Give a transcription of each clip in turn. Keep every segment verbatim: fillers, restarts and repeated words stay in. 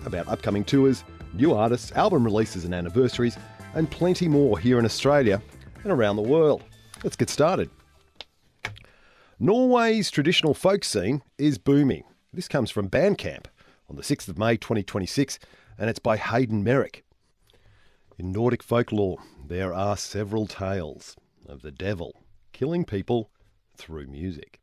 about upcoming tours, new artists, album releases and anniversaries, and plenty more here in Australia and around the world. Let's get started. Norway's traditional folk scene is booming. This comes from Bandcamp on the sixth of May twenty twenty-six, and it's by Hayden Merrick. In Nordic folklore, there are several tales of the devil killing people through music.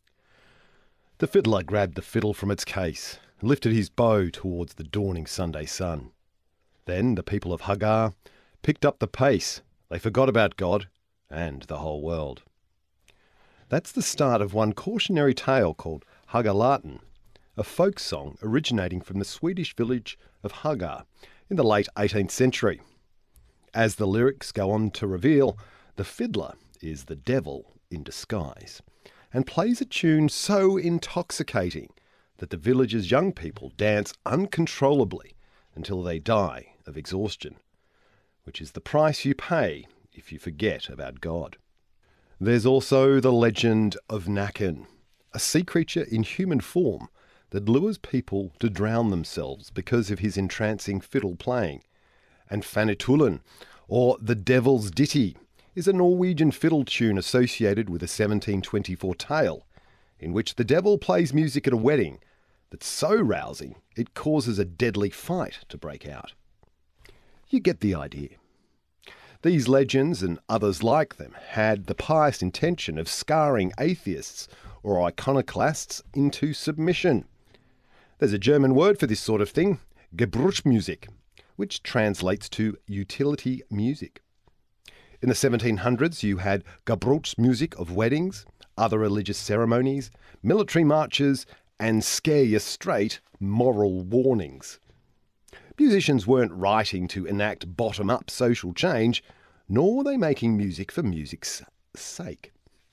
The fiddler grabbed the fiddle from its case and lifted his bow towards the dawning Sunday sun. Then the people of Hagar picked up the pace. They forgot about God and the whole world. That's the start of one cautionary tale called Hagalaten, a folk song originating from the Swedish village of Hagar in the late eighteenth century. As the lyrics go on to reveal, the fiddler is the devil in disguise and plays a tune so intoxicating that the village's young people dance uncontrollably until they die of exhaustion, which is the price you pay if you forget about God. There's also the legend of Naken, a sea creature in human form that lures people to drown themselves because of his entrancing fiddle playing. And Fanitulen, or the Devil's Ditty, is a Norwegian fiddle tune associated with a seventeen twenty-four tale in which the devil plays music at a wedding that's so rousing it causes a deadly fight to break out. You get the idea. These legends and others like them had the pious intention of scarring atheists or iconoclasts into submission. There's a German word for this sort of thing, Gebrauchsmusik, which translates to utility music. In the seventeen hundreds, you had Gebrauchsmusik of weddings, other religious ceremonies, military marches, and scare-you-straight moral warnings. Musicians weren't writing to enact bottom-up social change, nor were they making music for music's sake.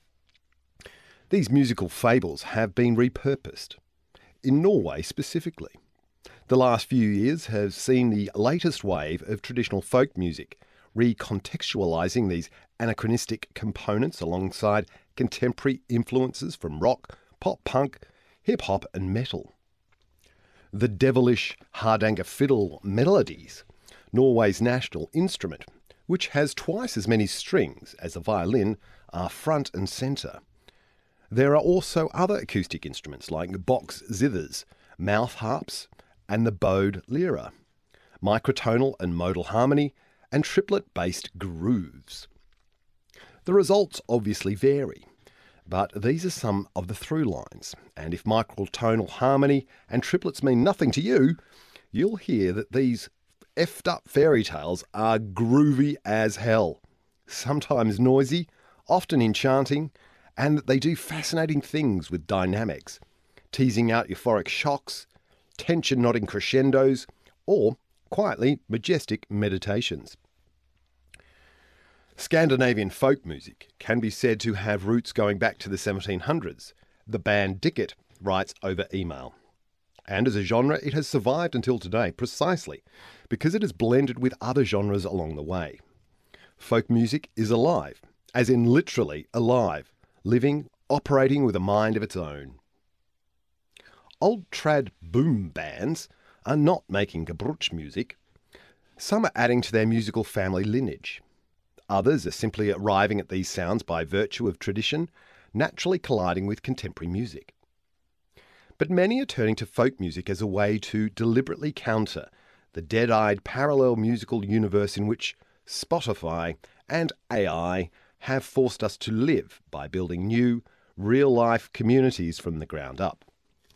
These musical fables have been repurposed, in Norway specifically. The last few years have seen the latest wave of traditional folk music, recontextualising these anachronistic components alongside contemporary influences from rock, pop-punk, hip-hop and metal. The devilish Hardanger fiddle melodies, Norway's national instrument, which has twice as many strings as a violin, are front and centre. There are also other acoustic instruments like box zithers, mouth harps, and the bowed lira, microtonal and modal harmony, and triplet-based grooves. The results obviously vary, but these are some of the through lines, and if microtonal harmony and triplets mean nothing to you, you'll hear that these effed up fairy tales are groovy as hell, sometimes noisy, often enchanting, and that they do fascinating things with dynamics, teasing out euphoric shocks, tension-nodding crescendos, or quietly majestic meditations. Scandinavian folk music can be said to have roots going back to the seventeen hundreds. The band Dicket writes over email. And as a genre, it has survived until today precisely because it has blended with other genres along the way. Folk music is alive, as in literally alive, living, operating with a mind of its own. Old trad boom bands are not making Gebrauchsmusik. Some are adding to their musical family lineage. Others are simply arriving at these sounds by virtue of tradition, naturally colliding with contemporary music. But many are turning to folk music as a way to deliberately counter the dead-eyed parallel musical universe in which Spotify and A I have forced us to live by building new, real-life communities from the ground up.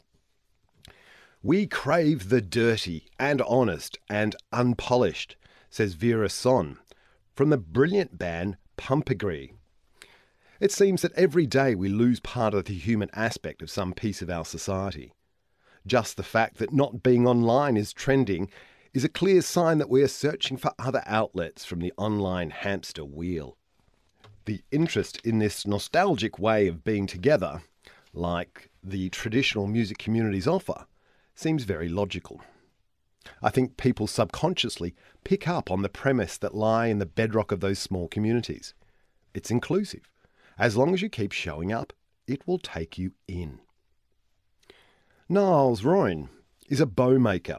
We crave the dirty and honest and unpolished, says Vera Son, from the brilliant band Pumpegri. It seems that every day we lose part of the human aspect of some piece of our society. Just the fact that not being online is trending is a clear sign that we are searching for other outlets from the online hamster wheel. The interest in this nostalgic way of being together, like the traditional music communities offer, seems very logical. I think people subconsciously pick up on the premise that lie in the bedrock of those small communities. It's inclusive. As long as you keep showing up, it will take you in. Niles Royne is a bow maker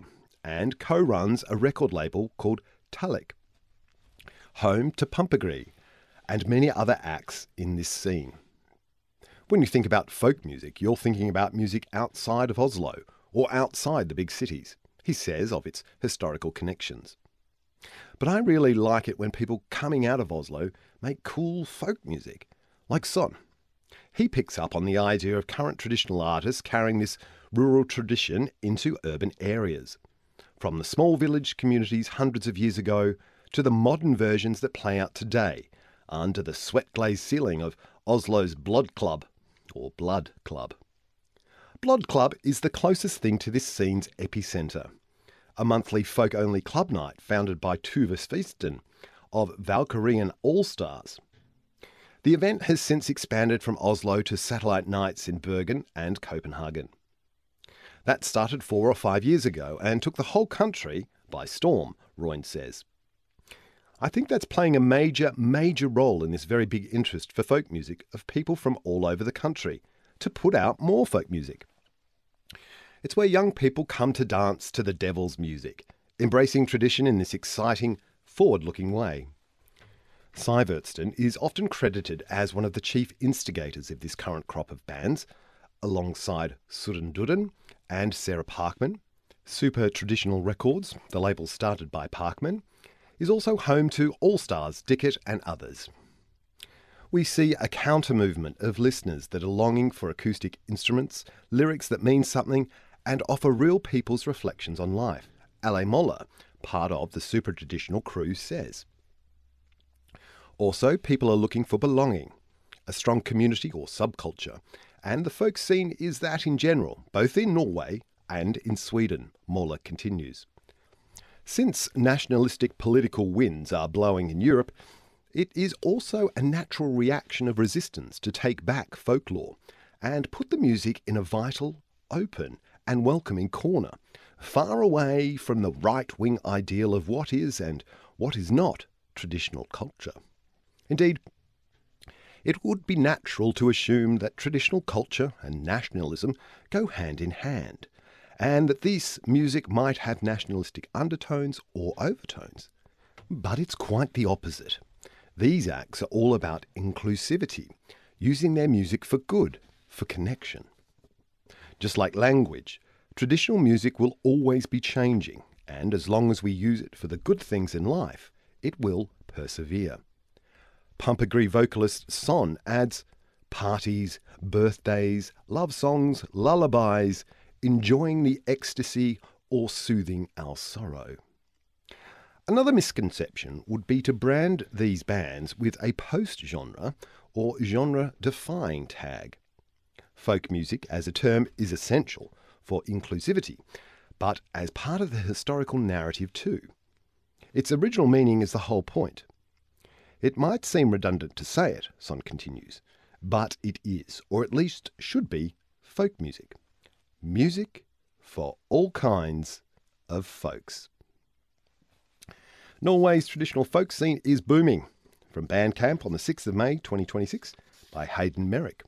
and co-runs a record label called Tulloch, home to Pumpagree and many other acts in this scene. When you think about folk music, you're thinking about music outside of Oslo or outside the big cities, he says of its historical connections. But I really like it when people coming out of Oslo make cool folk music, like Son. He picks up on the idea of current traditional artists carrying this rural tradition into urban areas, from the small village communities hundreds of years ago to the modern versions that play out today under the sweat-glazed ceiling of Oslo's Blood Club, or Blood Club. Blood Club is the closest thing to this scene's epicentre, a monthly folk-only club night founded by Tuva Svisten of Valkyrian All-Stars. The event has since expanded from Oslo to satellite nights in Bergen and Copenhagen. That started four or five years ago and took the whole country by storm, Royne says. I think that's playing a major, major role in this very big interest for folk music of people from all over the country to put out more folk music. It's where young people come to dance to the devil's music, embracing tradition in this exciting, forward-looking way. Sivertsen is often credited as one of the chief instigators of this current crop of bands, alongside Surrendudden and Sarah Parkman. Super Traditional Records, the label started by Parkman, is also home to All Stars, Dickett and others. We see a counter-movement of listeners that are longing for acoustic instruments, lyrics that mean something, and offer real people's reflections on life, Ale Moller, part of the Super Traditional crew, says. Also, people are looking for belonging, a strong community or subculture, and the folk scene is that in general, both in Norway and in Sweden, Moller continues. Since nationalistic political winds are blowing in Europe, it is also a natural reaction of resistance to take back folklore and put the music in a vital, open and welcoming corner, far away from the right-wing ideal of what is and what is not traditional culture. Indeed, it would be natural to assume that traditional culture and nationalism go hand in hand, and that this music might have nationalistic undertones or overtones. But it's quite the opposite. These acts are all about inclusivity, using their music for good, for connection. Just like language, traditional music will always be changing, and as long as we use it for the good things in life, it will persevere. Pumpagree vocalist Son adds, parties, birthdays, love songs, lullabies, enjoying the ecstasy or soothing our sorrow. Another misconception would be to brand these bands with a post-genre or genre-defying tag. Folk music as a term is essential for inclusivity, but as part of the historical narrative too. Its original meaning is the whole point. It might seem redundant to say it, Son continues, but it is, or at least should be, folk music. Music for all kinds of folks. Norway's traditional folk scene is booming. From Bandcamp on the sixth of May twenty twenty-six by Hayden Merrick.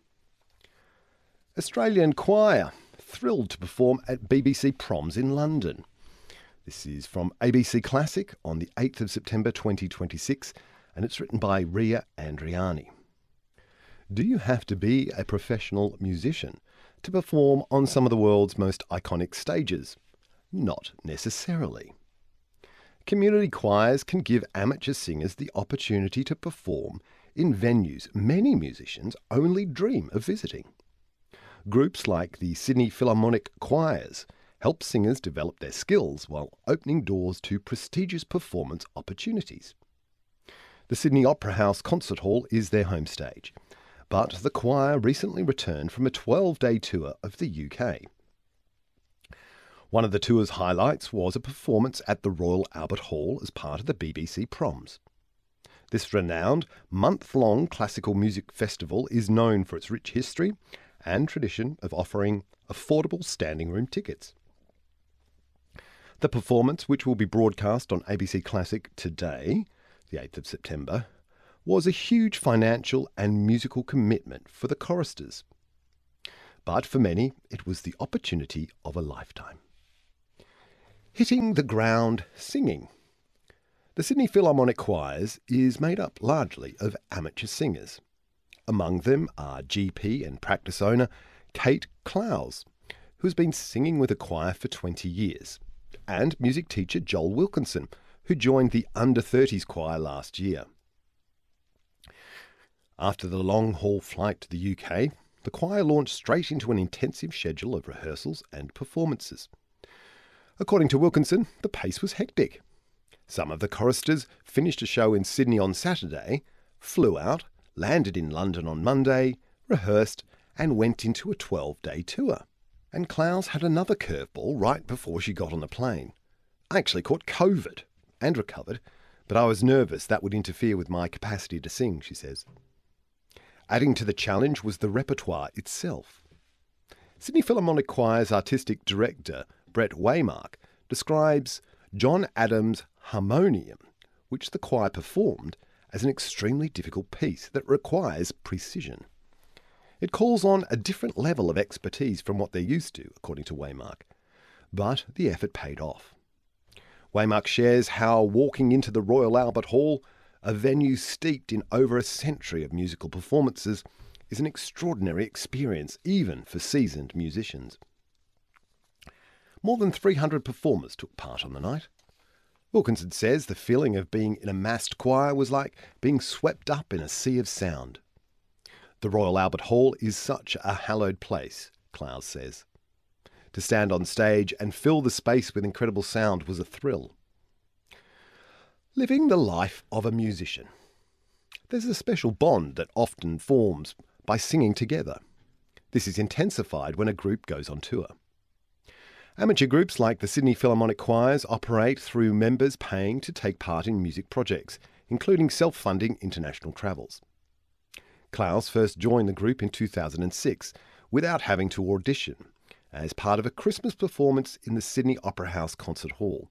Australian Choir, thrilled to perform at B B C Proms in London. This is from A B C Classic on the eighth of September twenty twenty-six, and it's written by Ria Andriani. Do you have to be a professional musician to perform on some of the world's most iconic stages? Not necessarily. Community choirs can give amateur singers the opportunity to perform in venues many musicians only dream of visiting. Groups like the Sydney Philharmonic Choirs help singers develop their skills while opening doors to prestigious performance opportunities. The Sydney Opera House Concert Hall is their home stage, but the choir recently returned from a twelve-day tour of the U K. One of the tour's highlights was a performance at the Royal Albert Hall as part of the B B C Proms. This renowned, month-long classical music festival is known for its rich history and tradition of offering affordable standing room tickets. The performance, which will be broadcast on A B C Classic today, the eighth of September, was a huge financial and musical commitment for the choristers. But for many, it was the opportunity of a lifetime. Hitting the ground singing. The Sydney Philharmonic Choirs is made up largely of amateur singers. Among them are G P and practice owner Kate Clowes, who has been singing with a choir for twenty years, and music teacher Joel Wilkinson, who joined the under thirties choir last year. After the long-haul flight to the U K, the choir launched straight into an intensive schedule of rehearsals and performances. According to Wilkinson, the pace was hectic. Some of the choristers finished a show in Sydney on Saturday, flew out, landed in London on Monday, rehearsed, and went into a twelve-day tour. And Clowes had another curveball right before she got on the plane. I actually caught COVID and recovered, but I was nervous that would interfere with my capacity to sing, she says. Adding to the challenge was the repertoire itself. Sydney Philharmonic Choir's artistic director, Brett Waymark, describes John Adams' Harmonium, which the choir performed, as an extremely difficult piece that requires precision. It calls on a different level of expertise from what they're used to, according to Waymark, but the effort paid off. Waymark shares how walking into the Royal Albert Hall, a venue steeped in over a century of musical performances, is an extraordinary experience, even for seasoned musicians. More than three hundred performers took part on the night. Wilkinson says the feeling of being in a massed choir was like being swept up in a sea of sound. The Royal Albert Hall is such a hallowed place, Clowes says. To stand on stage and fill the space with incredible sound was a thrill. Living the life of a musician. There's a special bond that often forms by singing together. This is intensified when a group goes on tour. Amateur groups like the Sydney Philharmonic Choirs operate through members paying to take part in music projects, including self-funding international travels. Clowes first joined the group in two thousand six without having to audition, as part of a Christmas performance in the Sydney Opera House Concert Hall.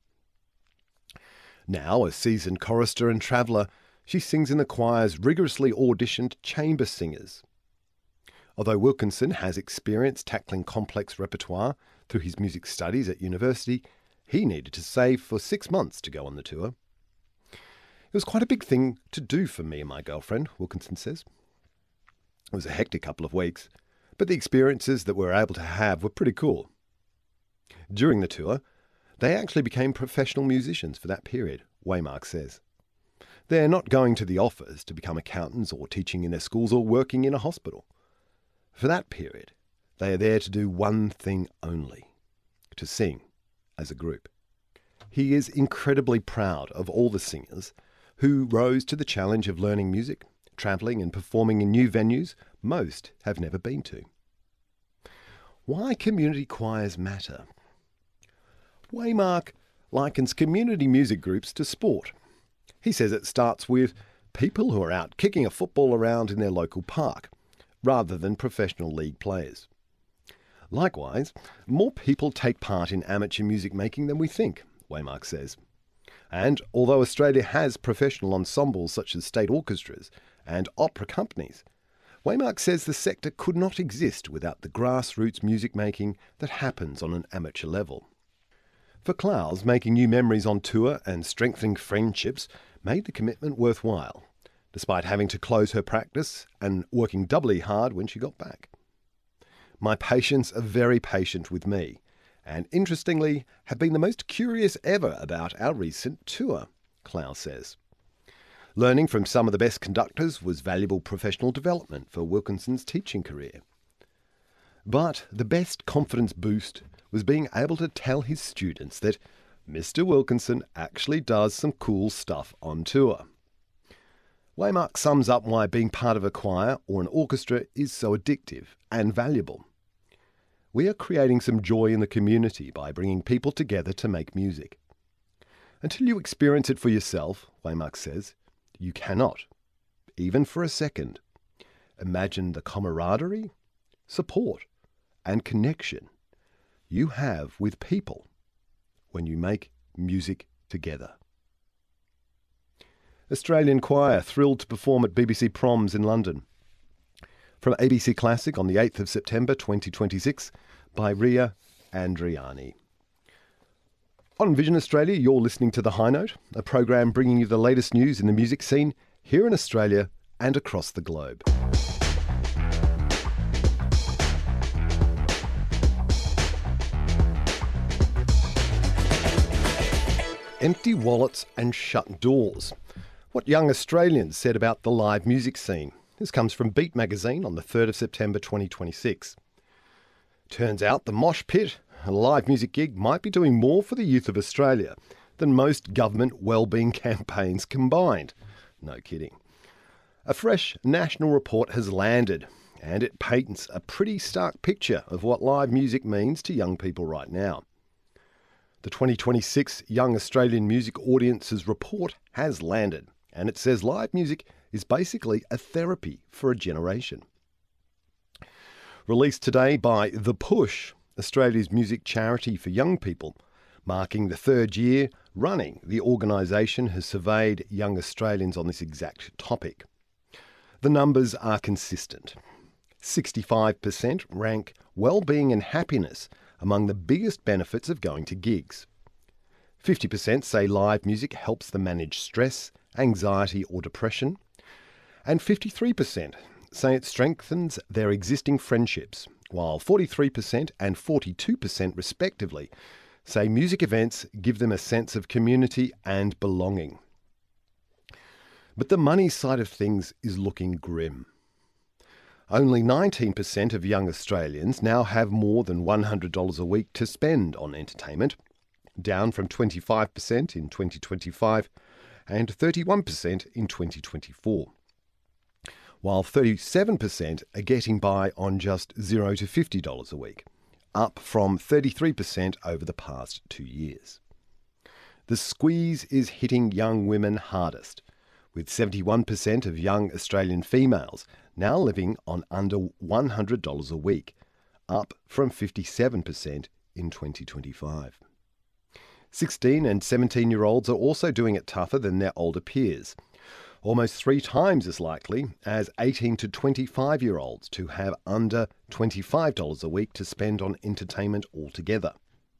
Now, a seasoned chorister and traveller, she sings in the choir's rigorously auditioned chamber singers. Although Wilkinson has experience tackling complex repertoire through his music studies at university, he needed to save for six months to go on the tour. It was quite a big thing to do for me and my girlfriend, Wilkinson says. It was a hectic couple of weeks, but the experiences that we were able to have were pretty cool. During the tour, they actually became professional musicians for that period, Waymark says. They're not going to the office to become accountants or teaching in their schools or working in a hospital. For that period, they are there to do one thing only, to sing as a group. He is incredibly proud of all the singers who rose to the challenge of learning music, travelling and performing in new venues most have never been to. Why community choirs matter? Waymark likens community music groups to sport. He says it starts with people who are out kicking a football around in their local park, rather than professional league players. Likewise, more people take part in amateur music making than we think, Waymark says. And although Australia has professional ensembles such as state orchestras and opera companies, Waymark says the sector could not exist without the grassroots music making that happens on an amateur level. For Clowes, making new memories on tour and strengthening friendships made the commitment worthwhile, despite having to close her practice and working doubly hard when she got back. My patients are very patient with me, and interestingly have been the most curious ever about our recent tour, Clowes says. Learning from some of the best conductors was valuable professional development for Wilkinson's teaching career. But the best confidence boost was being able to tell his students that Mister Wilkinson actually does some cool stuff on tour. Waymark sums up why being part of a choir or an orchestra is so addictive and valuable. We are creating some joy in the community by bringing people together to make music. Until you experience it for yourself, Waymark says, you cannot, even for a second, imagine the camaraderie, support, and connection you have with people when you make music together. Australian Choir thrilled to perform at B B C Proms in London. From A B C Classic on the eighth of September twenty twenty-six by Ria Andriani. On Vision Australia, you're listening to The High Note, a program bringing you the latest news in the music scene here in Australia and across the globe. Empty wallets and shut doors. What young Australians said about the live music scene. This comes from Beat magazine on the third of September twenty twenty-six. Turns out the mosh pit, a live music gig, might be doing more for the youth of Australia than most government wellbeing campaigns combined. No kidding. A fresh national report has landed, and it paints a pretty stark picture of what live music means to young people right now. The twenty twenty-six Young Australian Music Audiences report has landed, and it says live music is basically a therapy for a generation. Released today by The Push, Australia's music charity for young people, marking the third year running, the organisation has surveyed young Australians on this exact topic. The numbers are consistent. sixty-five percent rank well-being and happiness among the biggest benefits of going to gigs. fifty percent say live music helps them manage stress, anxiety or depression. And fifty-three percent say it strengthens their existing friendships, while forty-three percent and forty-two percent respectively say music events give them a sense of community and belonging. But the money side of things is looking grim. Only nineteen percent of young Australians now have more than one hundred dollars a week to spend on entertainment, down from twenty-five percent in twenty twenty-five and thirty-one percent in twenty twenty-four. While thirty-seven percent are getting by on just zero to fifty dollars a week, up from thirty-three percent over the past two years. The squeeze is hitting young women hardest, with seventy-one percent of young Australian females now living on under one hundred dollars a week, up from fifty-seven percent in twenty twenty-five. sixteen and seventeen-year-olds are also doing it tougher than their older peers, almost three times as likely as eighteen to twenty-five-year-olds to have under twenty-five dollars a week to spend on entertainment altogether.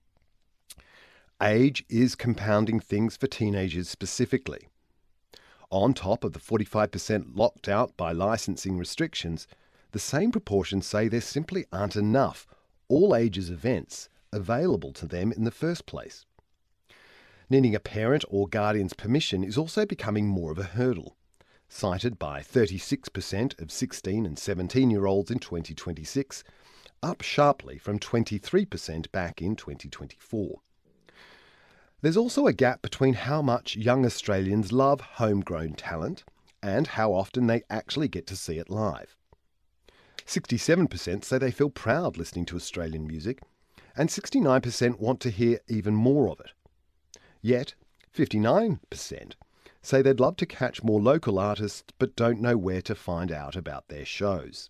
Age is compounding things for teenagers specifically. On top of the forty-five percent locked out by licensing restrictions, the same proportion say there simply aren't enough all-ages events available to them in the first place. Needing a parent or guardian's permission is also becoming more of a hurdle, cited by thirty-six percent of sixteen and seventeen-year-olds in twenty twenty-six, up sharply from twenty-three percent back in twenty twenty-four. There's also a gap between how much young Australians love homegrown talent and how often they actually get to see it live. sixty-seven percent say they feel proud listening to Australian music, and sixty-nine percent want to hear even more of it. Yet, fifty-nine percent say they'd love to catch more local artists but don't know where to find out about their shows.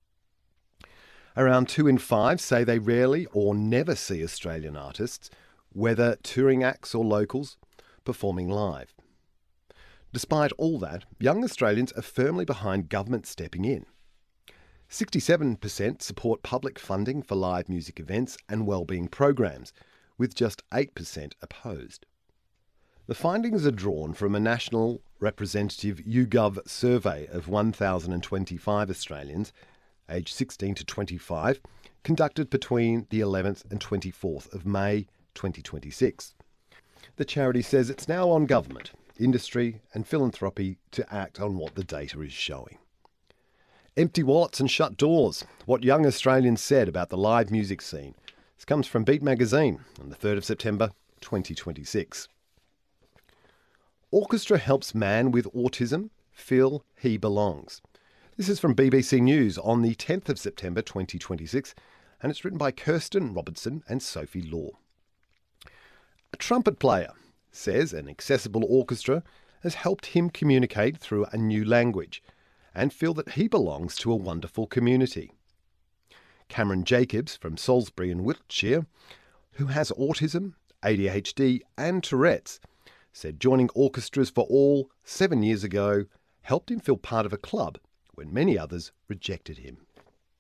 Around two in five say they rarely or never see Australian artists, whether touring acts or locals, performing live. Despite all that, young Australians are firmly behind government stepping in. sixty-seven percent support public funding for live music events and wellbeing programs, with just eight percent opposed. The findings are drawn from a national representative YouGov survey of one thousand twenty-five Australians, aged sixteen to twenty-five, conducted between the eleventh and twenty-fourth of May twenty twenty-six. The charity says it's now on government, industry and philanthropy to act on what the data is showing. Empty wallets and shut doors. What young Australians said about the live music scene. This comes from Beat magazine on the third of September twenty twenty-six. Orchestra helps man with autism feel he belongs. This is from B B C News on the tenth of September twenty twenty-six, and it's written by Kirsten Robertson and Sophie Law. A trumpet player says an accessible orchestra has helped him communicate through a new language and feel that he belongs to a wonderful community. Cameron Jacobs from Salisbury in Wiltshire, who has autism, A D H D and Tourette's, said joining Orchestras for All seven years ago helped him feel part of a club when many others rejected him.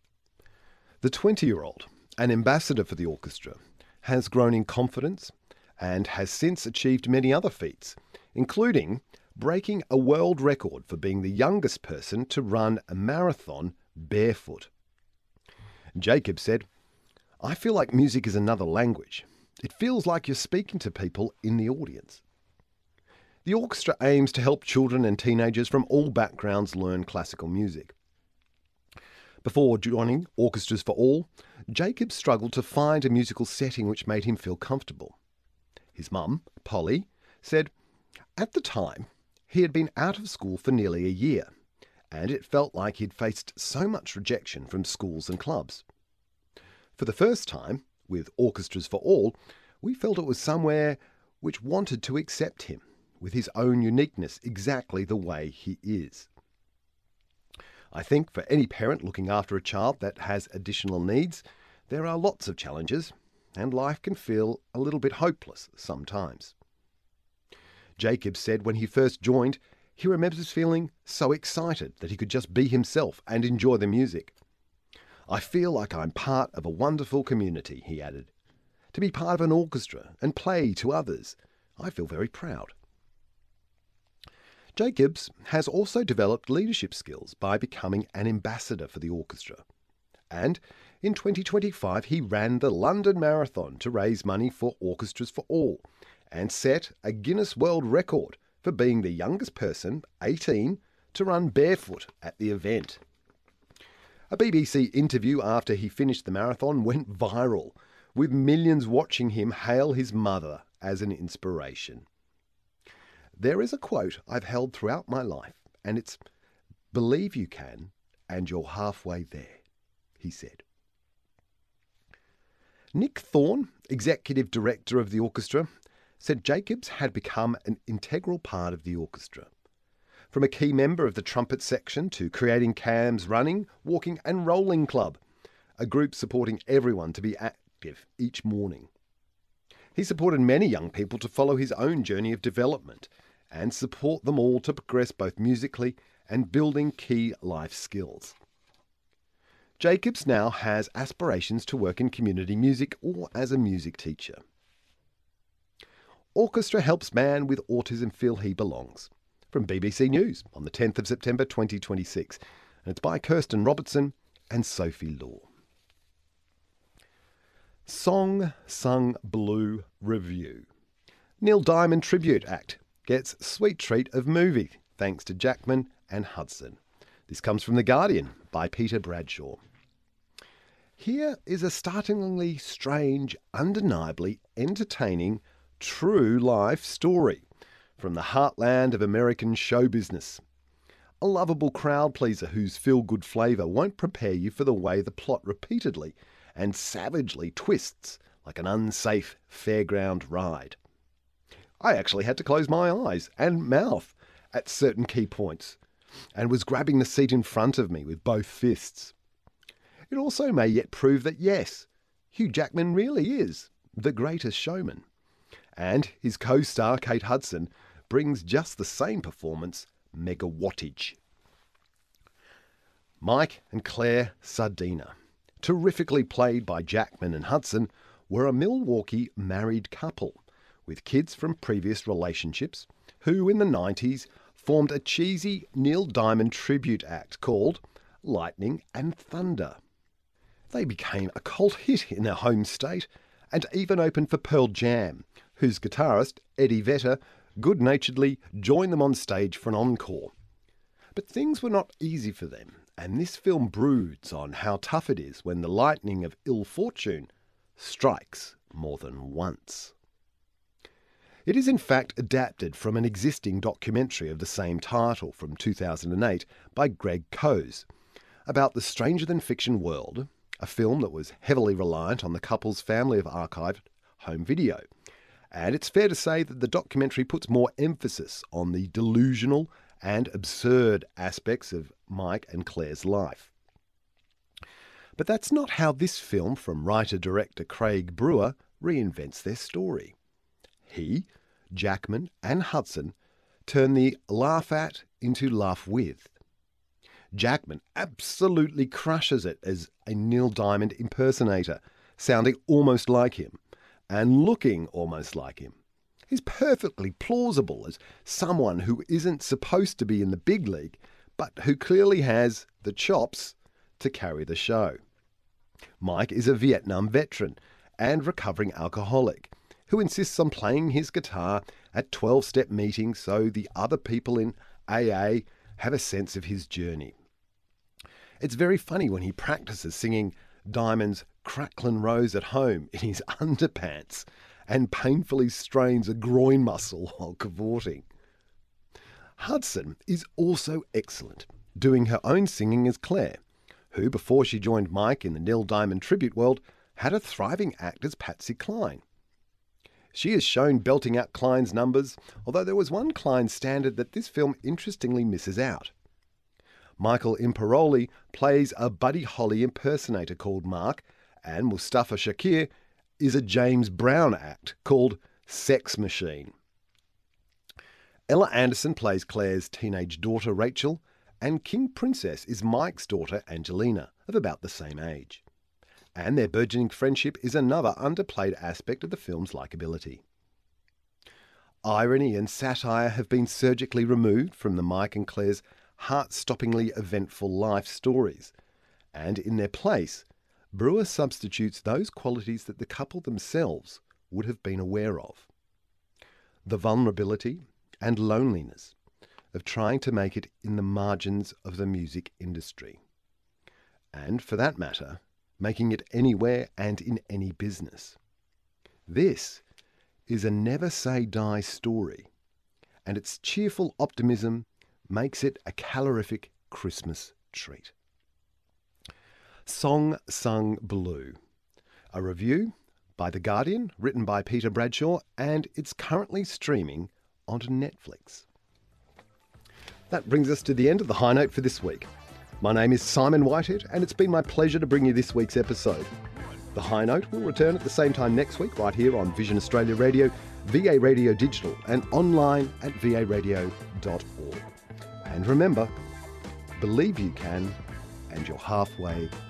The twenty-year-old, an ambassador for the orchestra, has grown in confidence and has since achieved many other feats, including breaking a world record for being the youngest person to run a marathon barefoot. Jacob said, "I feel like music is another language. It feels like you're speaking to people in the audience." The orchestra aims to help children and teenagers from all backgrounds learn classical music. Before joining Orchestras for All, Jacob struggled to find a musical setting which made him feel comfortable. His mum, Polly, said, at the time, he had been out of school for nearly a year, and it felt like he'd faced so much rejection from schools and clubs. For the first time, with Orchestras for All, we felt it was somewhere which wanted to accept him, with his own uniqueness exactly the way he is. I think for any parent looking after a child that has additional needs, there are lots of challenges, and life can feel a little bit hopeless sometimes. Jacob said when he first joined, he remembers feeling so excited that he could just be himself and enjoy the music. "I feel like I'm part of a wonderful community," he added. "To be part of an orchestra and play to others, I feel very proud." Jacobs has also developed leadership skills by becoming an ambassador for the orchestra. And in twenty twenty-five, he ran the London Marathon to raise money for Orchestras for All and set a Guinness World Record for being the youngest person, eighteen, to run barefoot at the event. A B B C interview after he finished the marathon went viral, with millions watching him hail his mother as an inspiration. There is a quote I've held throughout my life, and it's, "Believe you can, and you're halfway there," he said. Nick Thorne, executive director of the orchestra, said Jacobs had become an integral part of the orchestra. From a key member of the trumpet section to creating Cam's running, walking and rolling club, a group supporting everyone to be active each morning. He supported many young people to follow his own journey of development and support them all to progress both musically and building key life skills. Jacobs now has aspirations to work in community music or as a music teacher. Orchestra helps man with autism feel he belongs. From B B C News on the tenth of September twenty twenty-six. And it's by Kirsten Robertson and Sophie Law. Song Sung Blue Review. Neil Diamond Tribute Act gets sweet treat of movie thanks to Jackman and Hudson. This comes from The Guardian by Peter Bradshaw. Here is a startlingly strange, undeniably entertaining, true life story from the heartland of American show business. A lovable crowd pleaser whose feel-good flavour won't prepare you for the way the plot repeatedly and savagely twists like an unsafe fairground ride. I actually had to close my eyes and mouth at certain key points and was grabbing the seat in front of me with both fists. It also may yet prove that yes, Hugh Jackman really is the greatest showman, and his co-star Kate Hudson brings just the same performance megawattage. Mike and Claire Sardina, terrifically played by Jackman and Hudson, were a Milwaukee married couple with kids from previous relationships who in the nineties formed a cheesy Neil Diamond tribute act called Lightning and Thunder. They became a cult hit in their home state and even opened for Pearl Jam, whose guitarist, Eddie Vedder, good-naturedly joined them on stage for an encore. But things were not easy for them, and this film broods on how tough it is when the lightning of ill fortune strikes more than once. It is in fact adapted from an existing documentary of the same title from two thousand eight by Greg Coase about the stranger-than-fiction world, a film that was heavily reliant on the couple's family of archived home video. And it's fair to say that the documentary puts more emphasis on the delusional and absurd aspects of Mike and Claire's life. But that's not how this film from writer-director Craig Brewer reinvents their story. He, Jackman and Hudson turn the laugh at into laugh with. Jackman absolutely crushes it as a Neil Diamond impersonator, sounding almost like him, and looking almost like him. He's perfectly plausible as someone who isn't supposed to be in the big league, but who clearly has the chops to carry the show. Mike is a Vietnam veteran and recovering alcoholic who insists on playing his guitar at twelve-step meetings so the other people in A A have a sense of his journey. It's very funny when he practices singing Diamond's Cracklin' Rose at home in his underpants and painfully strains a groin muscle while cavorting. Hudson is also excellent, doing her own singing as Claire, who, before she joined Mike in the Neil Diamond tribute world, had a thriving act as Patsy Cline. She is shown belting out Cline's numbers, although there was one Cline standard that this film interestingly misses out. Michael Imperoli plays a Buddy Holly impersonator called Mark, and Mustafa Shakir is a James Brown act called Sex Machine. Ella Anderson plays Claire's teenage daughter Rachel, and King Princess is Mike's daughter Angelina, of about the same age. And their burgeoning friendship is another underplayed aspect of the film's likeability. Irony and satire have been surgically removed from the Mike and Claire's heart-stoppingly eventful life stories, and in their place, Brewer substitutes those qualities that the couple themselves would have been aware of. The vulnerability and loneliness of trying to make it in the margins of the music industry. And, for that matter, making it anywhere and in any business. This is a never-say-die story, and its cheerful optimism makes it a calorific Christmas treat. Song Sung Blue, a review by The Guardian, written by Peter Bradshaw, and it's currently streaming onto Netflix. That brings us to the end of the High Note for this week. My name is Simon Whitehead, and it's been my pleasure to bring you this week's episode. The High Note will return at the same time next week, right here on Vision Australia Radio, V A Radio Digital, and online at v a radio dot org. And remember, believe you can, and you're halfway there.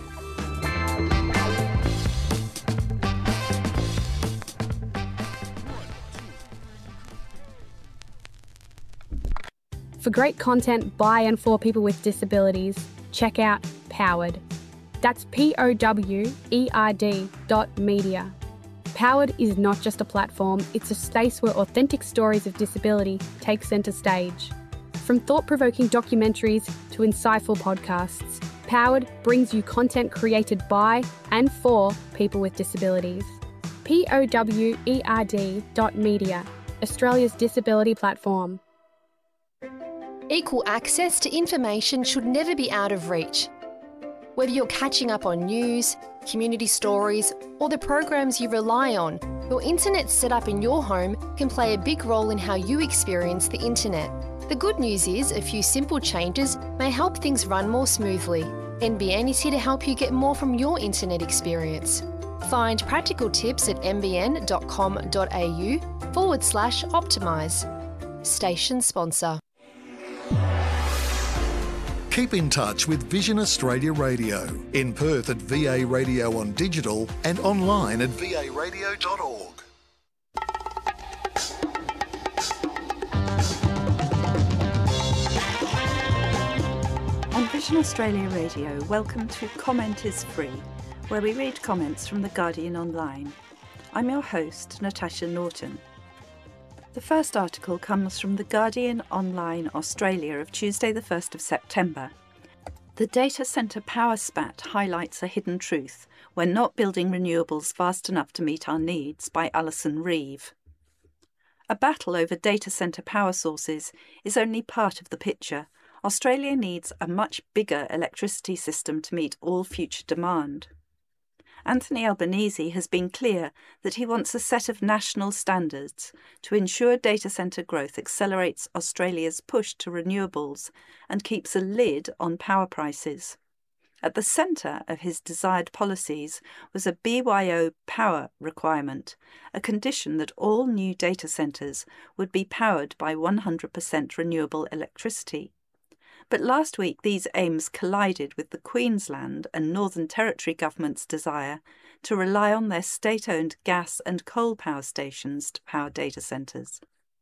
For great content by and for people with disabilities, check out Powered. That's P O W E R D dot media. Powered is not just a platform, it's a space where authentic stories of disability take centre stage. From thought-provoking documentaries to insightful podcasts, Powered brings you content created by and for people with disabilities. P O W E R D dot media, Australia's disability platform. Equal access to information should never be out of reach. Whether you're catching up on news, community stories, or the programs you rely on, your internet setup in your home can play a big role in how you experience the internet. The good news is a few simple changes may help things run more smoothly. N B N is here to help you get more from your internet experience. Find practical tips at n b n dot com dot a u forward slash optimise. Station sponsor. Keep in touch with Vision Australia Radio, in Perth at V A Radio on digital and online at v a radio dot org. On Vision Australia Radio, welcome to Comment is Free, where we read comments from The Guardian Online. I'm your host, Natasha Norton. The first article comes from The Guardian Online Australia of Tuesday the first of September. The data centre power spat highlights a hidden truth. We're not building renewables fast enough to meet our needs, by Alison Reeve. A battle over data centre power sources is only part of the picture. Australia needs a much bigger electricity system to meet all future demand. Anthony Albanese has been clear that he wants a set of national standards to ensure data centre growth accelerates Australia's push to renewables and keeps a lid on power prices. At the centre of his desired policies was a B Y O power requirement, a condition that all new data centres would be powered by one hundred percent renewable electricity. But last week these aims collided with the Queensland and Northern Territory government's desire to rely on their state-owned gas and coal power stations to power data centres.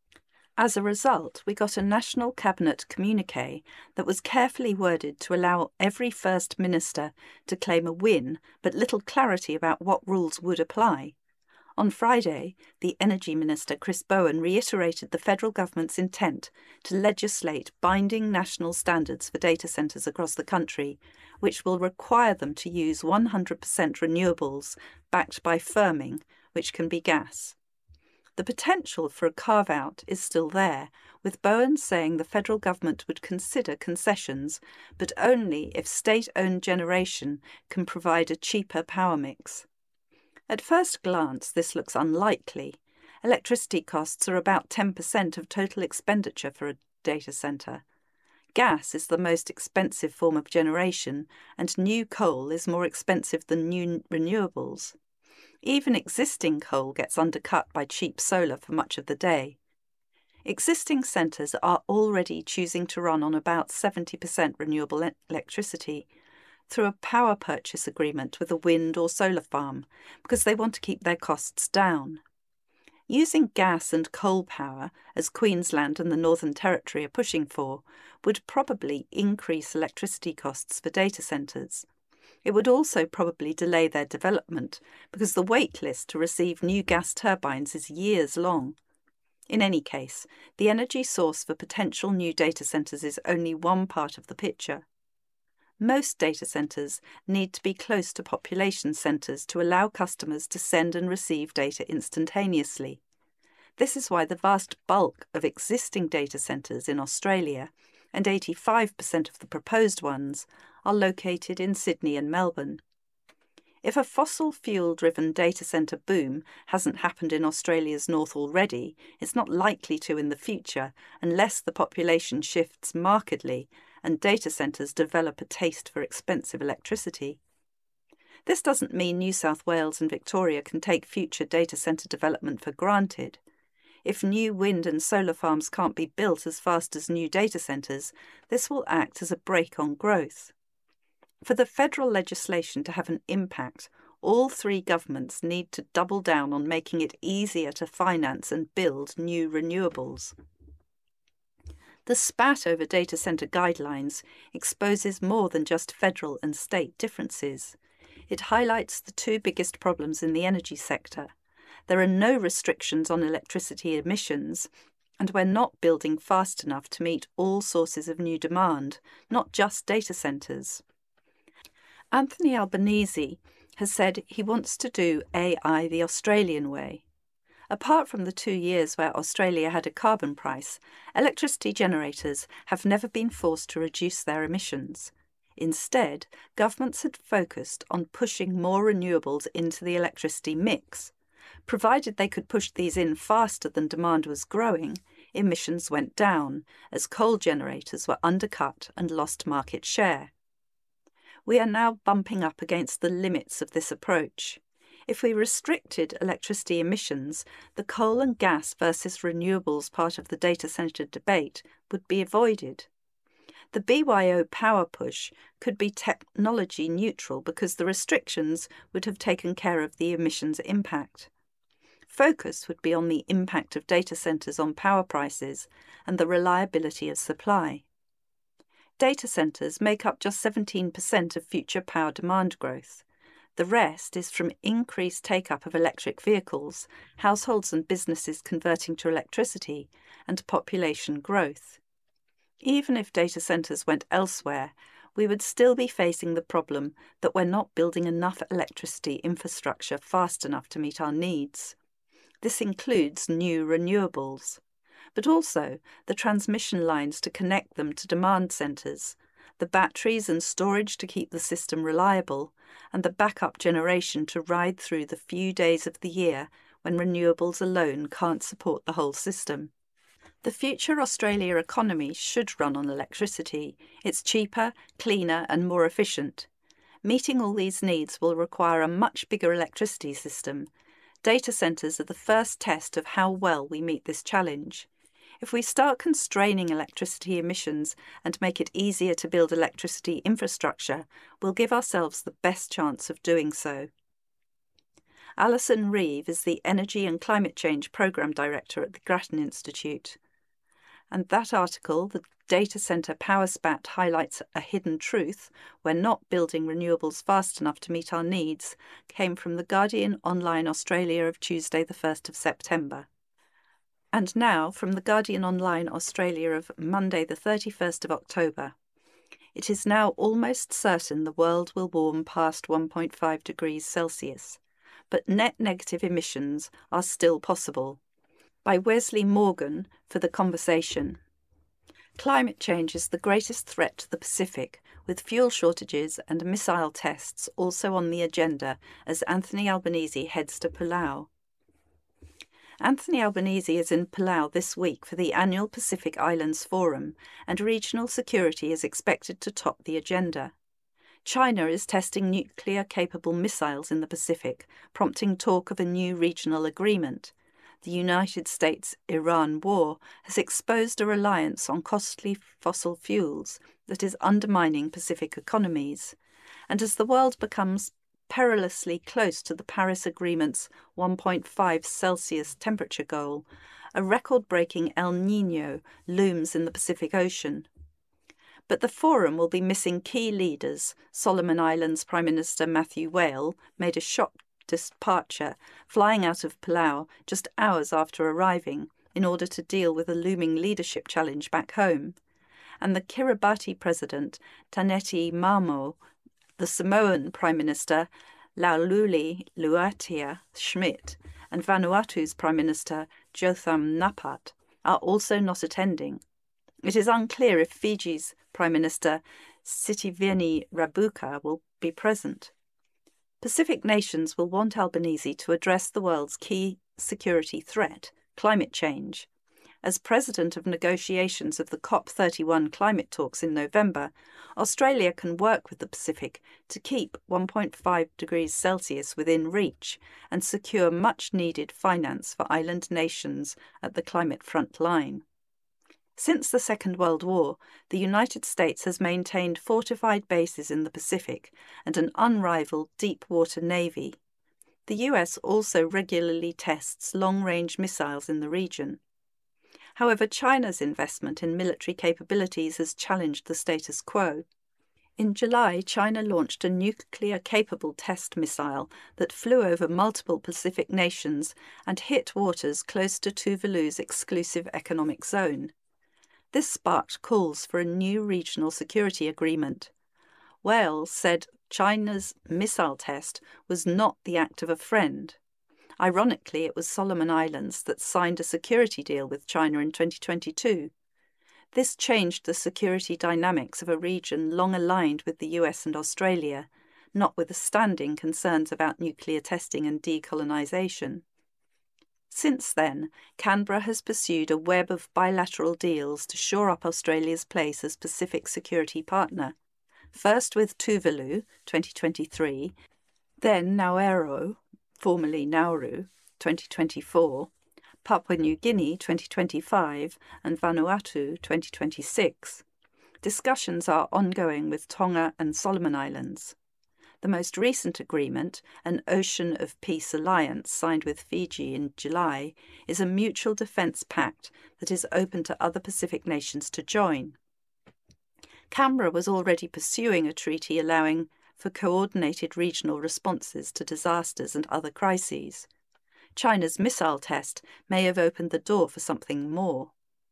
As a result, we got a National Cabinet communiqué that was carefully worded to allow every First Minister to claim a win, but little clarity about what rules would apply. On Friday, the Energy Minister Chris Bowen reiterated the federal government's intent to legislate binding national standards for data centres across the country, which will require them to use one hundred percent renewables backed by firming, which can be gas. The potential for a carve-out is still there, with Bowen saying the federal government would consider concessions, but only if state-owned generation can provide a cheaper power mix. At first glance, this looks unlikely. Electricity costs are about ten percent of total expenditure for a data centre. Gas is the most expensive form of generation, and new coal is more expensive than new renewables. Even existing coal gets undercut by cheap solar for much of the day. Existing centres are already choosing to run on about seventy percent renewable e- electricity through a power purchase agreement with a wind or solar farm because they want to keep their costs down. Using gas and coal power, as Queensland and the Northern Territory are pushing for, would probably increase electricity costs for data centres. It would also probably delay their development because the wait list to receive new gas turbines is years long. In any case, the energy source for potential new data centres is only one part of the picture. Most data centres need to be close to population centres to allow customers to send and receive data instantaneously. This is why the vast bulk of existing data centres in Australia, and eighty-five percent of the proposed ones, are located in Sydney and Melbourne. If a fossil fuel-driven data centre boom hasn't happened in Australia's north already, it's not likely to in the future unless the population shifts markedly and data centres develop a taste for expensive electricity. This doesn't mean New South Wales and Victoria can take future data centre development for granted. If new wind and solar farms can't be built as fast as new data centres, this will act as a brake on growth. For the federal legislation to have an impact, all three governments need to double down on making it easier to finance and build new renewables. The spat over data centre guidelines exposes more than just federal and state differences. It highlights the two biggest problems in the energy sector. There are no restrictions on electricity emissions, and we're not building fast enough to meet all sources of new demand, not just data centres. Anthony Albanese has said he wants to do A I the Australian way. Apart from the two years where Australia had a carbon price, electricity generators have never been forced to reduce their emissions. Instead, governments had focused on pushing more renewables into the electricity mix. Provided they could push these in faster than demand was growing, emissions went down, as coal generators were undercut and lost market share. We are now bumping up against the limits of this approach. If we restricted electricity emissions, the coal and gas versus renewables part of the data centre debate would be avoided. The B Y O power push could be technology neutral because the restrictions would have taken care of the emissions impact. Focus would be on the impact of data centres on power prices and the reliability of supply. Data centres make up just seventeen percent of future power demand growth. The rest is from increased take-up of electric vehicles, households and businesses converting to electricity, and population growth. Even if data centres went elsewhere, we would still be facing the problem that we're not building enough electricity infrastructure fast enough to meet our needs. This includes new renewables, but also the transmission lines to connect them to demand centres, the batteries and storage to keep the system reliable, and the backup generation to ride through the few days of the year when renewables alone can't support the whole system. The future Australia economy should run on electricity. It's cheaper, cleaner and more efficient. Meeting all these needs will require a much bigger electricity system. Data centres are the first test of how well we meet this challenge. If we start constraining electricity emissions and make it easier to build electricity infrastructure, we'll give ourselves the best chance of doing so. Alison Reeve is the Energy and Climate Change Programme Director at the Grattan Institute. And that article, The Data Centre Power Spat Highlights a Hidden Truth, We're Not Building Renewables Fast Enough to Meet Our Needs, came from The Guardian Online Australia of Tuesday the first of September. And now from The Guardian Online Australia of Monday the thirty-first of October. It is now almost certain the world will warm past one point five degrees Celsius, but net negative emissions are still possible. By Wesley Morgan for The Conversation. Climate change is the greatest threat to the Pacific, with fuel shortages and missile tests also on the agenda as Anthony Albanese heads to Palau. Anthony Albanese is in Palau this week for the annual Pacific Islands Forum, and regional security is expected to top the agenda. China is testing nuclear-capable missiles in the Pacific, prompting talk of a new regional agreement. The United States-Iran war has exposed a reliance on costly fossil fuels that is undermining Pacific economies, and as the world becomes perilously close to the Paris Agreement's one point five Celsius temperature goal, a record-breaking El Niño looms in the Pacific Ocean. But the forum will be missing key leaders. Solomon Islands Prime Minister Matthew Whale made a shock departure, flying out of Palau just hours after arriving in order to deal with a looming leadership challenge back home. And the Kiribati President Taneti Mamo, the Samoan Prime Minister Laululi Luatia Schmidt, and Vanuatu's Prime Minister Jotham Napat are also not attending. It is unclear if Fiji's Prime Minister Sitiveni Rabuka will be present. Pacific nations will want Albanese to address the world's key security threat, climate change. As president of negotiations of the COP thirty-one climate talks in November, Australia can work with the Pacific to keep one point five degrees Celsius within reach and secure much-needed finance for island nations at the climate front line. Since the Second World War, the United States has maintained fortified bases in the Pacific and an unrivalled deep-water navy. The U S also regularly tests long-range missiles in the region. However, China's investment in military capabilities has challenged the status quo. In July, China launched a nuclear-capable test missile that flew over multiple Pacific nations and hit waters close to Tuvalu's exclusive economic zone. This sparked calls for a new regional security agreement. Wales said China's missile test was not the act of a friend. Ironically, it was Solomon Islands that signed a security deal with China in twenty twenty-two. This changed the security dynamics of a region long aligned with the U S and Australia, notwithstanding concerns about nuclear testing and decolonisation. Since then, Canberra has pursued a web of bilateral deals to shore up Australia's place as Pacific security partner, first with Tuvalu, twenty twenty-three, then Nauru, formerly Nauru, twenty twenty-four, Papua New Guinea, twenty twenty-five, and Vanuatu, twenty twenty-six. Discussions are ongoing with Tonga and Solomon Islands. The most recent agreement, an Ocean of Peace alliance signed with Fiji in July, is a mutual defence pact that is open to other Pacific nations to join. Canberra was already pursuing a treaty allowing for coordinated regional responses to disasters and other crises. China's missile test may have opened the door for something more.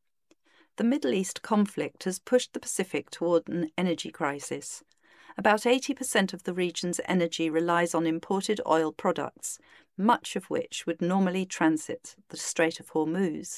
The Middle East conflict has pushed the Pacific toward an energy crisis. About eighty percent of the region's energy relies on imported oil products, much of which would normally transit the Strait of Hormuz.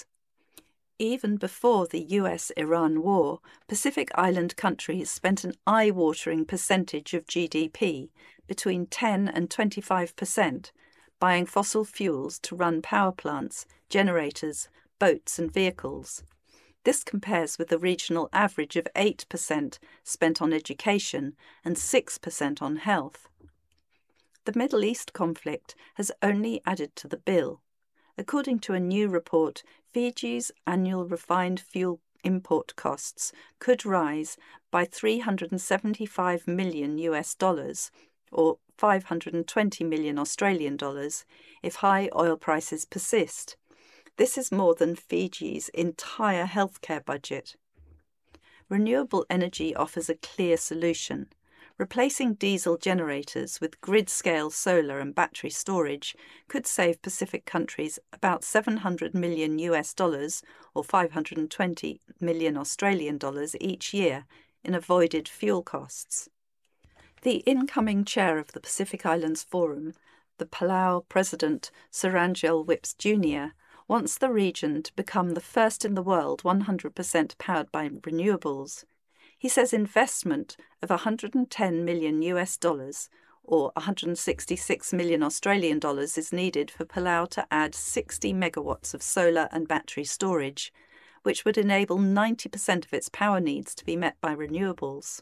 Even before the U S Iran war, Pacific Island countries spent an eye-watering percentage of G D P, between ten and twenty-five percent, buying fossil fuels to run power plants, generators, boats and vehicles. This compares with the regional average of eight percent spent on education and six percent on health. The Middle East conflict has only added to the bill. According to a new report, Fiji's annual refined fuel import costs could rise by three hundred seventy-five million U S dollars or five hundred twenty million Australian dollars if high oil prices persist. This is more than Fiji's entire healthcare budget. Renewable energy offers a clear solution. Replacing diesel generators with grid-scale solar and battery storage could save Pacific countries about seven hundred million U S dollars or five hundred twenty million Australian dollars each year in avoided fuel costs. The incoming chair of the Pacific Islands Forum, the Palau President Surangel Whipps Junior, wants the region to become the first in the world one hundred percent powered by renewables. He says investment of one hundred ten million U S dollars or one hundred sixty-six million Australian dollars is needed for Palau to add sixty megawatts of solar and battery storage, which would enable ninety percent of its power needs to be met by renewables.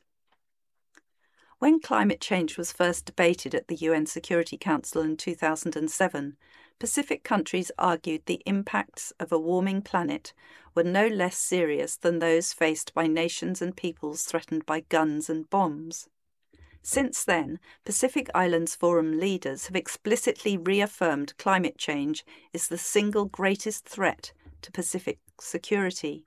When climate change was first debated at the U N Security Council in two thousand seven, Pacific countries argued the impacts of a warming planet were no less serious than those faced by nations and peoples threatened by guns and bombs. Since then, Pacific Islands Forum leaders have explicitly reaffirmed climate change is the single greatest threat to Pacific security.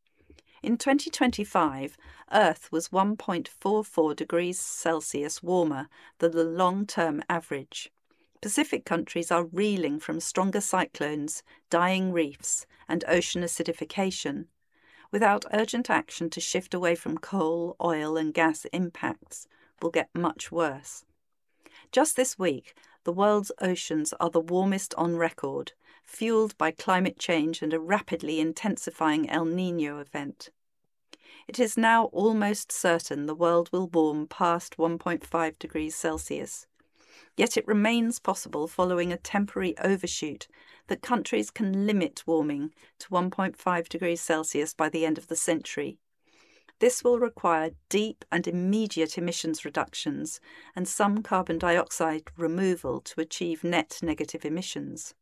In twenty twenty-five, Earth was one point four four degrees Celsius warmer than the long-term average. Pacific countries are reeling from stronger cyclones, dying reefs, and ocean acidification. Without urgent action to shift away from coal, oil, and gas impacts, will get much worse. Just this week, the world's oceans are the warmest on record, fueled by climate change and a rapidly intensifying El Niño event. It is now almost certain the world will warm past one point five degrees Celsius. Yet it remains possible following a temporary overshoot that countries can limit warming to one point five degrees Celsius by the end of the century. This will require deep and immediate emissions reductions and some carbon dioxide removal to achieve net negative emissions.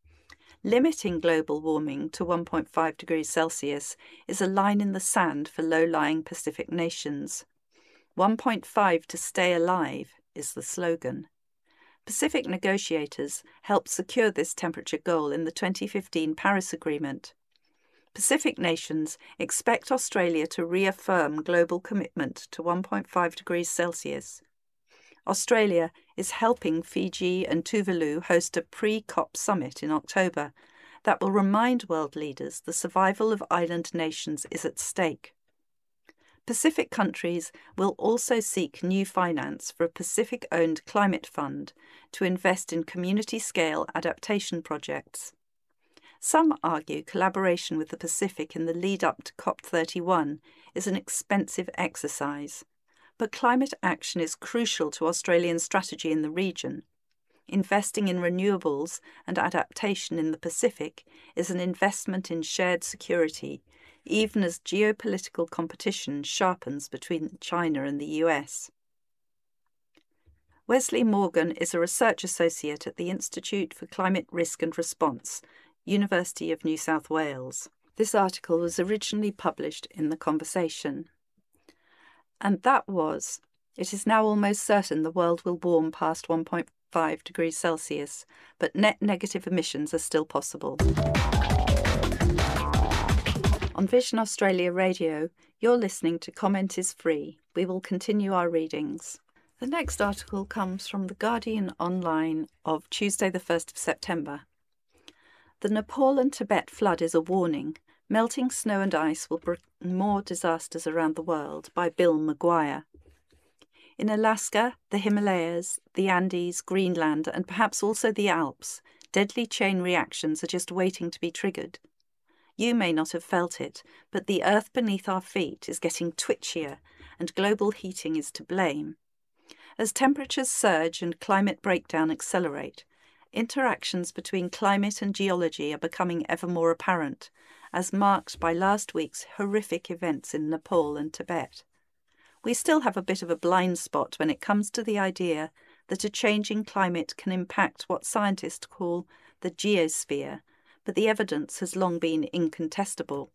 Limiting global warming to one point five degrees Celsius is a line in the sand for low-lying Pacific nations. one point five to stay alive is the slogan. Pacific negotiators helped secure this temperature goal in the twenty fifteen Paris Agreement. Pacific nations expect Australia to reaffirm global commitment to one point five degrees Celsius. Australia is helping Fiji and Tuvalu host a pre-COP summit in October that will remind world leaders the survival of island nations is at stake. Pacific countries will also seek new finance for a Pacific-owned climate fund to invest in community-scale adaptation projects. Some argue collaboration with the Pacific in the lead-up to COP thirty-one is an expensive exercise, but climate action is crucial to Australian strategy in the region. Investing in renewables and adaptation in the Pacific is an investment in shared security, even as geopolitical competition sharpens between China and the U S. Wesley Morgan is a research associate at the Institute for Climate Risk and Response, University of New South Wales. This article was originally published in The Conversation. And that was, it is now almost certain the world will warm past one point five degrees Celsius, but net negative emissions are still possible. On Vision Australia Radio, you're listening to Comment is Free. We will continue our readings. The next article comes from The Guardian Online of Tuesday the first of September. The Nepal and Tibet flood is a warning. Melting snow and ice will bring more disasters around the world, by Bill Maguire. In Alaska, the Himalayas, the Andes, Greenland, and perhaps also the Alps, deadly chain reactions are just waiting to be triggered. You may not have felt it, but the earth beneath our feet is getting twitchier, and global heating is to blame. As temperatures surge and climate breakdown accelerate, interactions between climate and geology are becoming ever more apparent, as marked by last week's horrific events in Nepal and Tibet. We still have a bit of a blind spot when it comes to the idea that a changing climate can impact what scientists call the geosphere, but the evidence has long been incontestable.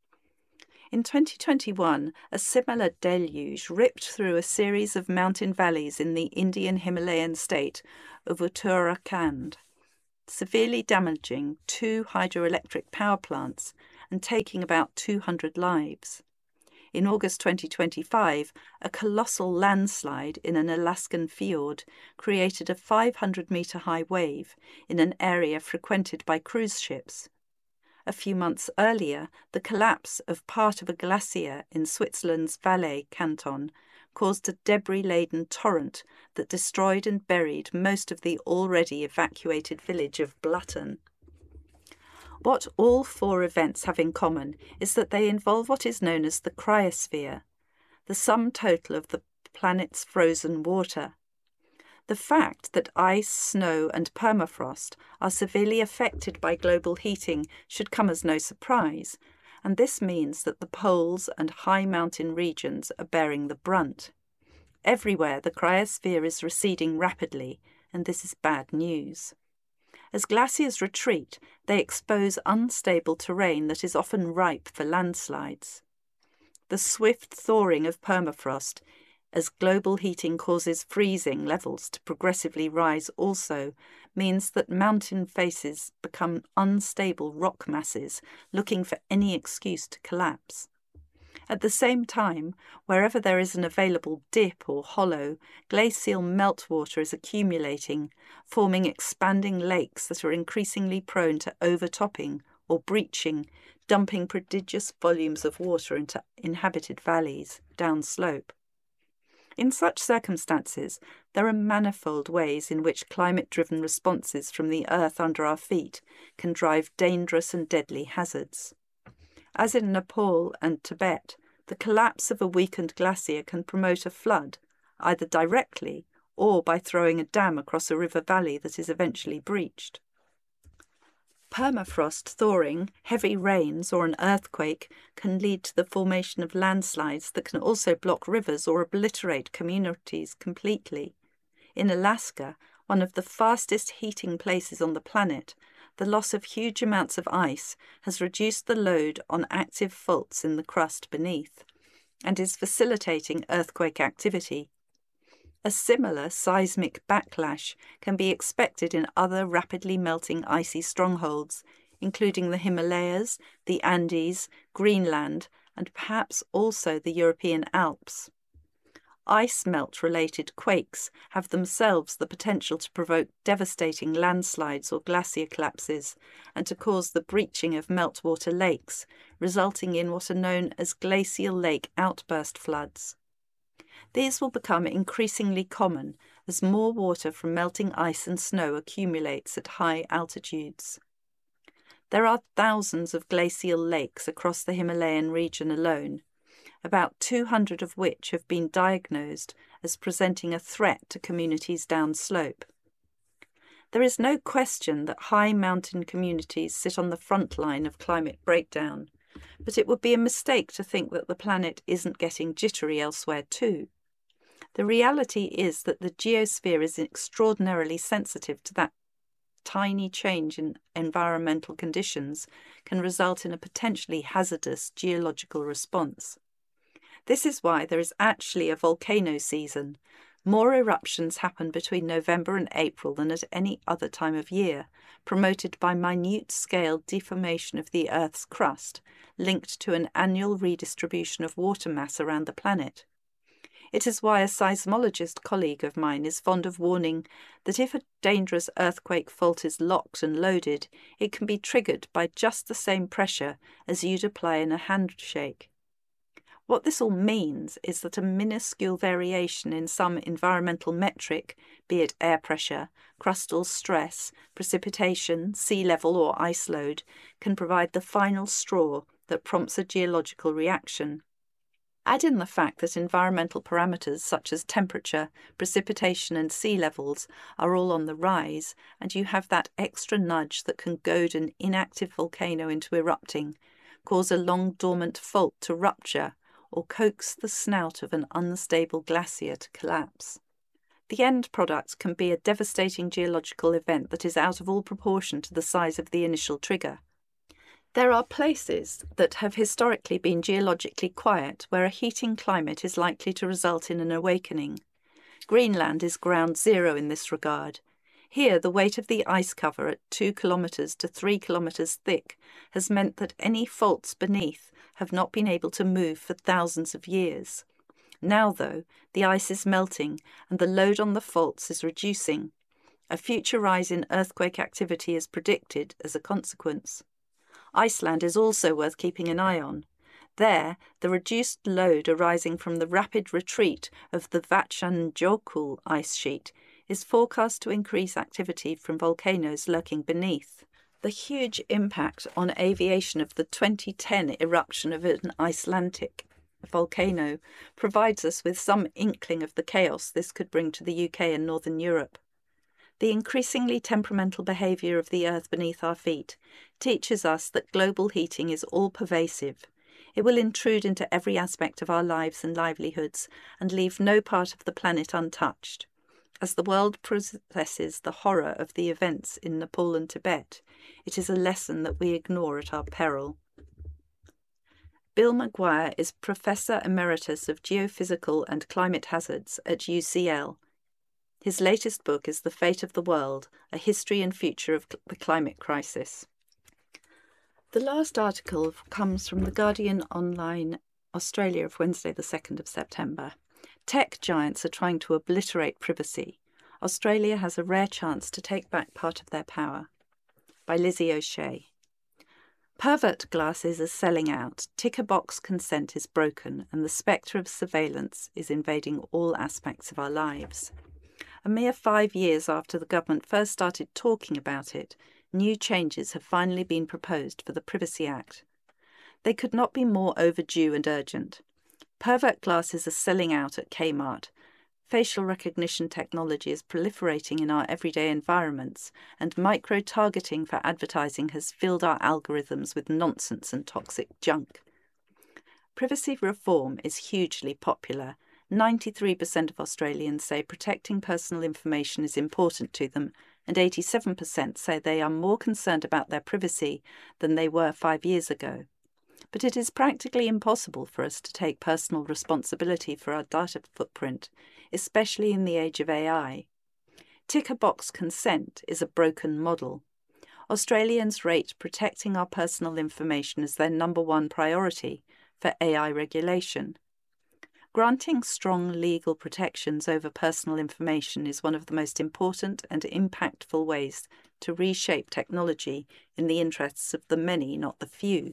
In twenty twenty-one, a similar deluge ripped through a series of mountain valleys in the Indian Himalayan state of Uttarakhand, severely damaging two hydroelectric power plants and taking about two hundred lives. In August twenty twenty-five, a colossal landslide in an Alaskan fjord created a five hundred metre high wave in an area frequented by cruise ships. A few months earlier, the collapse of part of a glacier in Switzerland's Valais canton caused a debris-laden torrent that destroyed and buried most of the already evacuated village of Blutton. What all four events have in common is that they involve what is known as the cryosphere, the sum total of the planet's frozen water. The fact that ice, snow and permafrost are severely affected by global heating should come as no surprise, and this means that the poles and high mountain regions are bearing the brunt. Everywhere the cryosphere is receding rapidly, and this is bad news. As glaciers retreat, they expose unstable terrain that is often ripe for landslides. The swift thawing of permafrost, as global heating causes freezing levels to progressively rise also, means that mountain faces become unstable rock masses looking for any excuse to collapse. At the same time, wherever there is an available dip or hollow, glacial meltwater is accumulating, forming expanding lakes that are increasingly prone to overtopping or breaching, dumping prodigious volumes of water into inhabited valleys downslope. In such circumstances, there are manifold ways in which climate-driven responses from the earth under our feet can drive dangerous and deadly hazards. As in Nepal and Tibet, the collapse of a weakened glacier can promote a flood, either directly or by throwing a dam across a river valley that is eventually breached. Permafrost thawing, heavy rains or an earthquake can lead to the formation of landslides that can also block rivers or obliterate communities completely. In Alaska, one of the fastest heating places on the planet, the loss of huge amounts of ice has reduced the load on active faults in the crust beneath, and is facilitating earthquake activity. A similar seismic backlash can be expected in other rapidly melting icy strongholds, including the Himalayas, the Andes, Greenland, and perhaps also the European Alps. Ice melt-related quakes have themselves the potential to provoke devastating landslides or glacier collapses and to cause the breaching of meltwater lakes, resulting in what are known as glacial lake outburst floods. These will become increasingly common as more water from melting ice and snow accumulates at high altitudes. There are thousands of glacial lakes across the Himalayan region alone, about two hundred of which have been diagnosed as presenting a threat to communities downslope. There is no question that high mountain communities sit on the front line of climate breakdown, but it would be a mistake to think that the planet isn't getting jittery elsewhere too. The reality is that the geosphere is extraordinarily sensitive to that tiny change in environmental conditions can result in a potentially hazardous geological response. This is why there is actually a volcano season. More eruptions happen between November and April than at any other time of year, promoted by minute-scale deformation of the Earth's crust, linked to an annual redistribution of water mass around the planet. It is why a seismologist colleague of mine is fond of warning that if a dangerous earthquake fault is locked and loaded, it can be triggered by just the same pressure as you'd apply in a handshake. What this all means is that a minuscule variation in some environmental metric, be it air pressure, crustal stress, precipitation, sea level or ice load, can provide the final straw that prompts a geological reaction. Add in the fact that environmental parameters such as temperature, precipitation and sea levels are all on the rise, and you have that extra nudge that can goad an inactive volcano into erupting, cause a long-dormant fault to rupture, or coax the snout of an unstable glacier to collapse. The end product can be a devastating geological event that is out of all proportion to the size of the initial trigger. There are places that have historically been geologically quiet where a heating climate is likely to result in an awakening. Greenland is ground zero in this regard. Here, the weight of the ice cover at two kilometres to three kilometres thick has meant that any faults beneath have not been able to move for thousands of years. Now, though, the ice is melting and the load on the faults is reducing. A future rise in earthquake activity is predicted as a consequence. Iceland is also worth keeping an eye on. There, the reduced load arising from the rapid retreat of the Vatnajökull ice sheet is forecast to increase activity from volcanoes lurking beneath. The huge impact on aviation of the twenty ten eruption of an Icelandic volcano provides us with some inkling of the chaos this could bring to the U K and Northern Europe. The increasingly temperamental behaviour of the earth beneath our feet teaches us that global heating is all-pervasive. It will intrude into every aspect of our lives and livelihoods and leave no part of the planet untouched. As the world processes the horror of the events in Nepal and Tibet, it is a lesson that we ignore at our peril. Bill Maguire is Professor Emeritus of Geophysical and Climate Hazards at U C L. His latest book is The Fate of the World, A History and Future of the Climate Crisis. The last article comes from The Guardian Online Australia of Wednesday the second of September. Tech giants are trying to obliterate privacy. Australia has a rare chance to take back part of their power. By Lizzie O'Shea. Pervert glasses are selling out, ticker box consent is broken, and the spectre of surveillance is invading all aspects of our lives. A mere five years after the government first started talking about it, new changes have finally been proposed for the Privacy Act. They could not be more overdue and urgent. Pervert glasses are selling out at Kmart. Facial recognition technology is proliferating in our everyday environments, and micro-targeting for advertising has filled our algorithms with nonsense and toxic junk. Privacy reform is hugely popular. ninety-three percent of Australians say protecting personal information is important to them, and eighty-seven percent say they are more concerned about their privacy than they were five years ago. But it is practically impossible for us to take personal responsibility for our data footprint, especially in the age of A I. Ticker box consent is a broken model. Australians rate protecting our personal information as their number one priority for A I regulation. Granting strong legal protections over personal information is one of the most important and impactful ways to reshape technology in the interests of the many, not the few.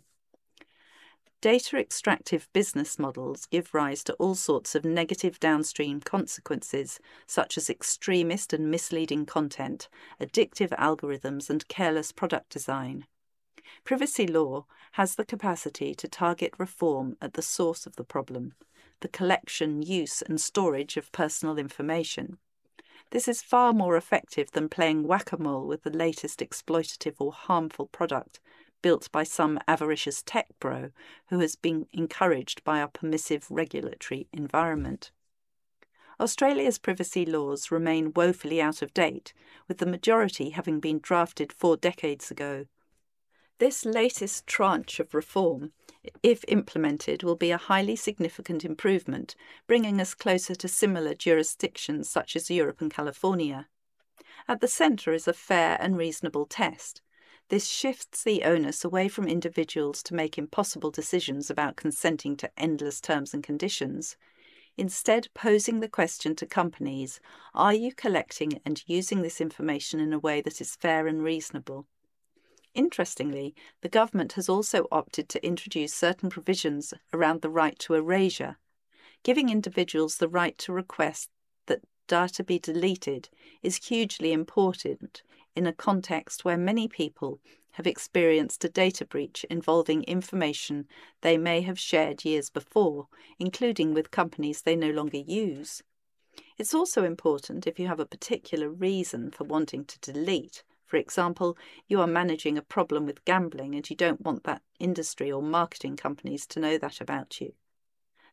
Data extractive business models give rise to all sorts of negative downstream consequences, such as extremist and misleading content, addictive algorithms, and careless product design. Privacy law has the capacity to target reform at the source of the problem, the collection, use, and storage of personal information. This is far more effective than playing whack-a-mole with the latest exploitative or harmful product built by some avaricious tech bro who has been encouraged by our permissive regulatory environment. Australia's privacy laws remain woefully out of date, with the majority having been drafted four decades ago. This latest tranche of reform, if implemented, will be a highly significant improvement, bringing us closer to similar jurisdictions such as Europe and California. At the centre is a fair and reasonable test. This shifts the onus away from individuals to make impossible decisions about consenting to endless terms and conditions, instead posing the question to companies, are you collecting and using this information in a way that is fair and reasonable? Interestingly, the government has also opted to introduce certain provisions around the right to erasure. Giving individuals the right to request that data be deleted is hugely important in a context where many people have experienced a data breach involving information they may have shared years before, including with companies they no longer use. It's also important if you have a particular reason for wanting to delete. For example, you are managing a problem with gambling and you don't want that industry or marketing companies to know that about you.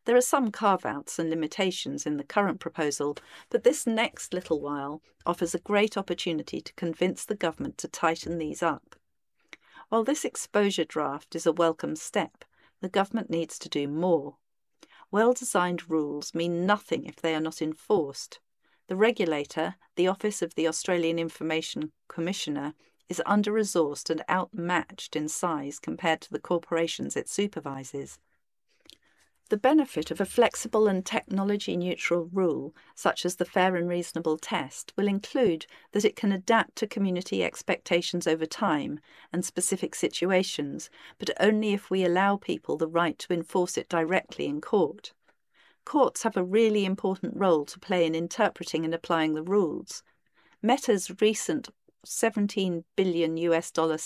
There are some carve-outs and limitations in the current proposal, but this next little while offers a great opportunity to convince the government to tighten these up. While this exposure draft is a welcome step, the government needs to do more. Well-designed rules mean nothing if they are not enforced. The regulator, the Office of the Australian Information Commissioner, is under-resourced and outmatched in size compared to the corporations it supervises. The benefit of a flexible and technology-neutral rule, such as the fair and reasonable test, will include that it can adapt to community expectations over time and specific situations, but only if we allow people the right to enforce it directly in court. Courts have a really important role to play in interpreting and applying the rules. Meta's recent seventeen billion US dollar